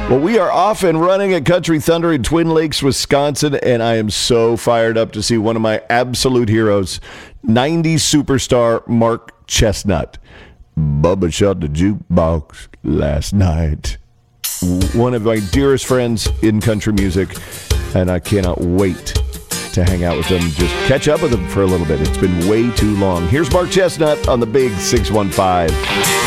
Well, we are off and running at Country Thunder in Twin Lakes, Wisconsin, and I am so fired up to see one of my absolute heroes, 90s superstar Mark Chestnut. Bubba shot the jukebox last night. One of my dearest friends in country music, and I cannot wait to hang out with them, just catch up with them for a little bit. It's been way too long. Here's Mark Chestnut on the Big 615.